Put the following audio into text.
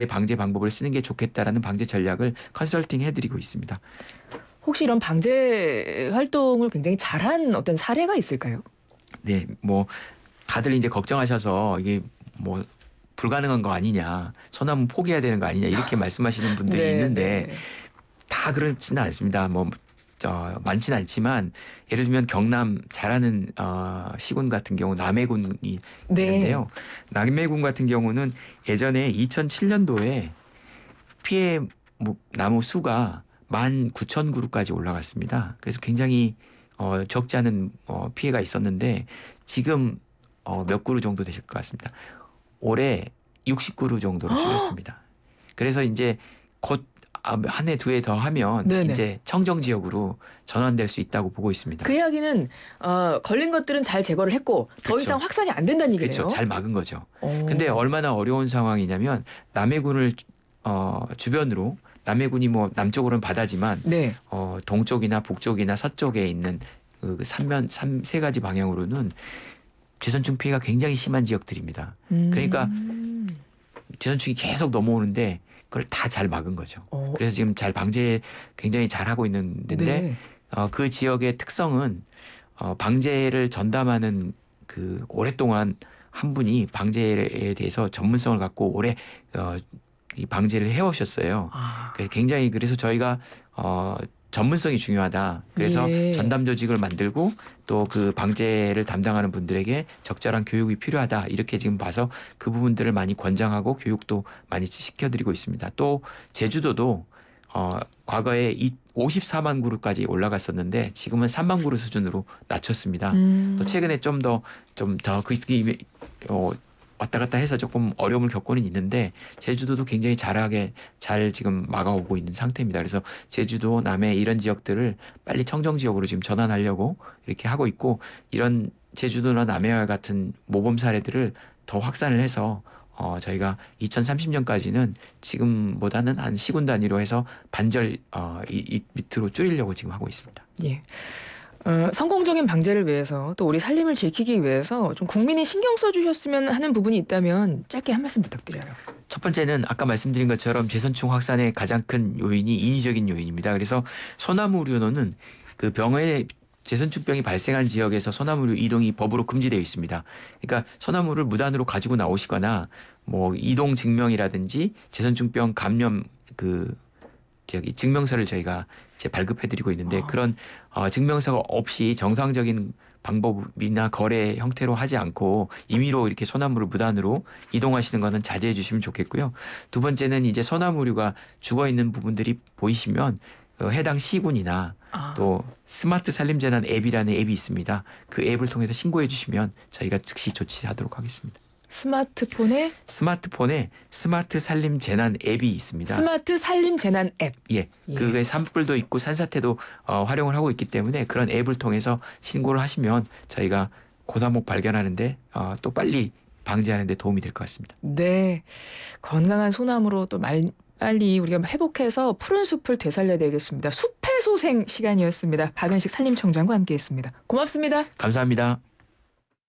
방제 방법을 쓰는 게 좋겠다라는 방제 전략을 컨설팅 해드리고 있습니다. 혹시 이런 방제 활동을 굉장히 잘한 어떤 사례가 있을까요? 네, 뭐 다들 이제 걱정하셔서 이게 뭐 불가능한 거 아니냐, 소나무 포기해야 되는 거 아니냐 이렇게 말씀하시는 분들이 네, 있는데 네. 다 그렇지는 않습니다. 뭐 많지는 않지만 예를 들면 경남 잘하는 시군 같은 경우 남해군이 네. 있는데요. 남해군 같은 경우는 예전에 2007년도에 피해 나무 수가 19,000그루까지 올라갔습니다. 그래서 굉장히 적지 않은 피해가 있었는데 지금 몇 그루 정도 되실 것 같습니다. 올해 60그루 정도로 줄였습니다. 그래서 이제 곧 한 해 두 해 더 하면 네네. 이제 청정 지역으로 전환될 수 있다고 보고 있습니다. 그 이야기는 걸린 것들은 잘 제거를 했고 더 그렇죠. 이상 확산이 안 된다는 그렇죠. 얘기네요. 잘 막은 거죠. 근데 어. 얼마나 어려운 상황이냐면 남해군을 주변으로 남해군이 뭐 남쪽으로는 바다지만 네. 동쪽이나 북쪽이나 서쪽에 있는 그 세 가지 방향으로는 재선충 피해가 굉장히 심한 지역들입니다. 그러니까 재선충이 계속 넘어오는데 그걸 다 잘 막은 거죠. 어. 그래서 지금 잘 방제 굉장히 잘하고 있는 데인데 네. 그 지역의 특성은 방제를 전담하는 그 오랫동안 한 분이 방제에 대해서 전문성을 갖고 오래 이 방제를 해오셨어요. 아. 그래서 저희가 전문성이 중요하다. 그래서 예. 전담 조직을 만들고 또 그 방제를 담당하는 분들에게 적절한 교육이 필요하다. 이렇게 지금 봐서 그 부분들을 많이 권장하고 교육도 많이 시켜드리고 있습니다. 또 제주도도 과거에 54만 그루까지 올라갔었는데 지금은 3만 그루 수준으로 낮췄습니다. 또 최근에 왔다 갔다 해서 조금 어려움을 겪고는 있는데 제주도도 굉장히 잘하게 잘 지금 막아오고 있는 상태입니다. 그래서 제주도, 남해 이런 지역들을 빨리 청정 지역으로 지금 전환하려고 이렇게 하고 있고 이런 제주도나 남해와 같은 모범 사례들을 더 확산을 해서 저희가 2030년까지는 지금보다는 한 시군 단위로 해서 반절 이 밑으로 줄이려고 지금 하고 있습니다. 예. 성공적인 방제를 위해서 또 우리 산림을 지키기 위해서 좀 국민이 신경 써주셨으면 하는 부분이 있다면 짧게 한 말씀 부탁드려요. 첫 번째는 아까 말씀드린 것처럼 재선충 확산의 가장 큰 요인이 인위적인 요인입니다. 그래서 소나무류는 그 병의 재선충병이 발생한 지역에서 소나무류 이동이 법으로 금지되어 있습니다. 그러니까 소나무를 무단으로 가지고 나오시거나 뭐 이동 증명이라든지 재선충병 감염 증명서를 저희가 이제 발급해드리고 있는데 그런 증명서가 없이 정상적인 방법이나 거래 형태로 하지 않고 임의로 이렇게 소나무를 무단으로 이동하시는 거는 자제해 주시면 좋겠고요. 두 번째는 이제 소나무류가 죽어 있는 부분들이 보이시면 해당 시군이나 또 스마트 산림재난 앱이라는 앱이 있습니다. 그 앱을 통해서 신고해 주시면 저희가 즉시 조치하도록 하겠습니다. 스마트폰에 스마트 산림 재난 앱이 있습니다. 스마트 산림 재난 앱. 예. 그게 산불도 있고 산사태도 활용을 하고 있기 때문에 그런 앱을 통해서 신고를 하시면 저희가 고사목 발견하는데 또 빨리 방지하는 데 도움이 될 것 같습니다. 네. 건강한 소나무로 또 빨리 우리가 회복해서 푸른 숲을 되살려야 되겠습니다. 숲의 소생 시간이었습니다. 박은식 산림청장과 함께했습니다. 고맙습니다. 감사합니다.